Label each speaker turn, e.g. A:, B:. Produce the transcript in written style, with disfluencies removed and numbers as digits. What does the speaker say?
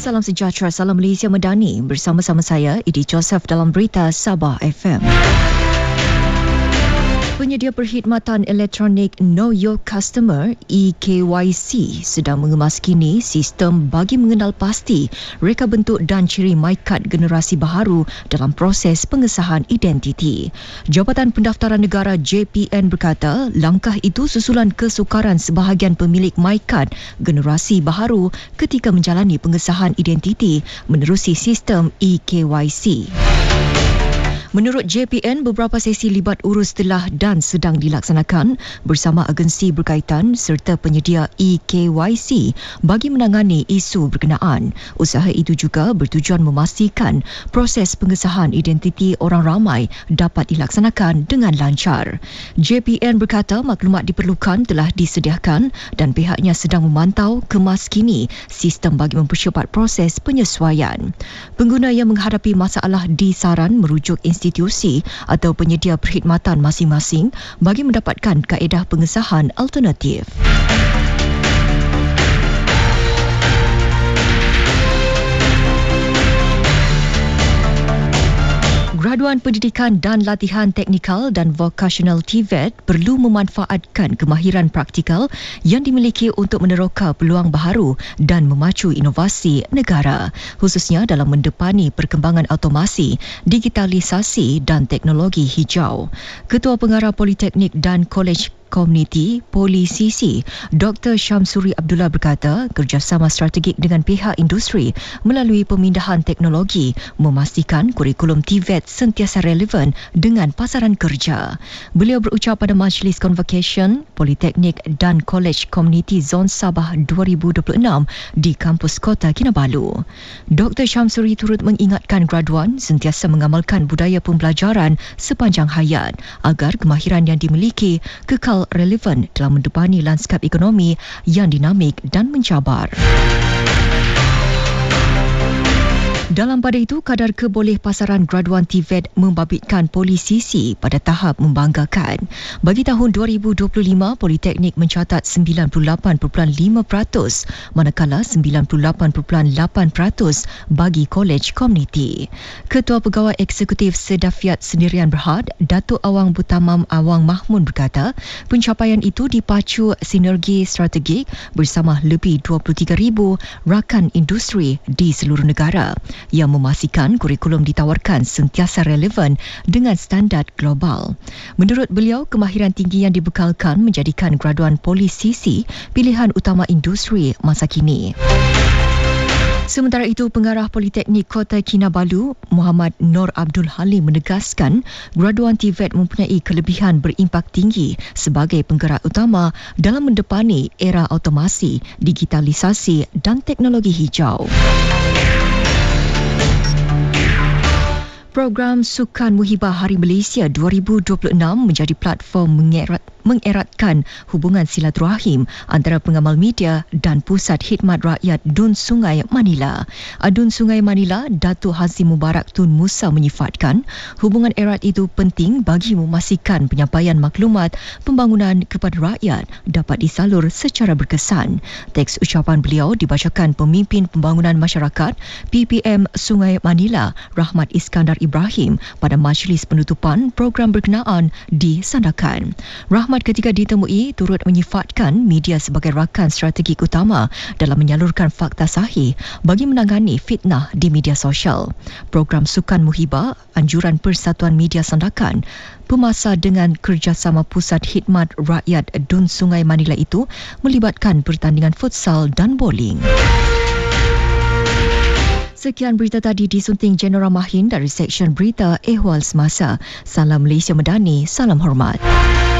A: Salam sejahtera, salam Malaysia Madani. Bersama-sama saya, Idi Joseph dalam Berita Sabah FM. Penyedia perkhidmatan elektronik Know Your Customer (eKYC) sedang mengemas kini sistem bagi mengenal pasti reka bentuk dan ciri MyKad generasi baharu dalam proses pengesahan identiti. Jabatan Pendaftaran Negara JPN berkata langkah itu susulan kesukaran sebahagian pemilik MyKad generasi baharu ketika menjalani pengesahan identiti menerusi sistem eKYC. Menurut JPN, beberapa sesi libat urus telah dan sedang dilaksanakan bersama agensi berkaitan serta penyedia eKYC bagi menangani isu berkenaan. Usaha itu juga bertujuan memastikan proses pengesahan identiti orang ramai dapat dilaksanakan dengan lancar. JPN berkata maklumat diperlukan telah disediakan dan pihaknya sedang memantau kemas kini sistem bagi mempercepat proses penyesuaian. Pengguna yang menghadapi masalah disaran merujuk institusi atau penyedia perkhidmatan masing-masing bagi mendapatkan kaedah pengesahan alternatif. Graduan Pendidikan dan Latihan Teknikal dan Vocational TVET perlu memanfaatkan kemahiran praktikal yang dimiliki untuk meneroka peluang baharu dan memacu inovasi negara, khususnya dalam mendepani perkembangan automasi, digitalisasi dan teknologi hijau. Ketua Pengarah Politeknik dan Kolej Komuniti Poli-CC, Dr. Syamsuri Abdullah berkata kerjasama strategik dengan pihak industri melalui pemindahan teknologi memastikan kurikulum TVET sentiasa relevan dengan pasaran kerja. Beliau berucap pada Majlis Convocation Politeknik dan Kolej Komuniti Zon Sabah 2026 di kampus Kota Kinabalu. Dr. Syamsuri turut mengingatkan graduan sentiasa mengamalkan budaya pembelajaran sepanjang hayat agar kemahiran yang dimiliki kekal relevan dalam mendepani lanskap ekonomi yang dinamik dan mencabar. Dalam pada itu, kadar kebolehpasaran graduan TVET membabitkan Poli-CC pada tahap membanggakan. Bagi tahun 2025, Politeknik mencatat 98.5%, manakala 98.8% bagi kolej komuniti. Ketua Pegawai Eksekutif Sedafiat Sendirian Berhad, Datuk Awang Butamam Awang Mahmun berkata, pencapaian itu dipacu sinergi strategik bersama lebih 23,000 rakan industri di seluruh negara yang memastikan kurikulum ditawarkan sentiasa relevan dengan standard global. Menurut beliau, kemahiran tinggi yang dibekalkan menjadikan graduan Poli-CC pilihan utama industri masa kini. Sementara itu, Pengarah Politeknik Kota Kinabalu, Muhammad Nur Abdul Halim menegaskan graduan TVET mempunyai kelebihan berimpak tinggi sebagai penggerak utama dalam mendepani era automasi, digitalisasi dan teknologi hijau. Program Sukan Muhibah Hari Malaysia 2026 menjadi platform mengeratkan hubungan silaturahim antara pengamal media dan Pusat Khidmat Rakyat Dun Sungai Manila. Dun Sungai Manila, Datuk Haji Mubarak Tun Musa menyifatkan hubungan erat itu penting bagi memastikan penyampaian maklumat pembangunan kepada rakyat dapat disalur secara berkesan. Teks ucapan beliau dibacakan Pemimpin Pembangunan Masyarakat PPM Sungai Manila, Rahmat Iskandar Ibrahim pada majlis penutupan program berkenaan di Sandakan. Rahmat ketika ditemui turut menyifatkan media sebagai rakan strategik utama dalam menyalurkan fakta sahih bagi menangani fitnah di media sosial. Program Sukan Muhibah, anjuran Persatuan Media Sandakan, pemasa dengan kerjasama Pusat Khidmat Rakyat Dun Sungai Manila itu melibatkan pertandingan futsal dan bowling. Sekian berita tadi disunting Jenera Mahin dari Seksyen Berita Ehwal Semasa. Salam Malaysia Madani, salam hormat.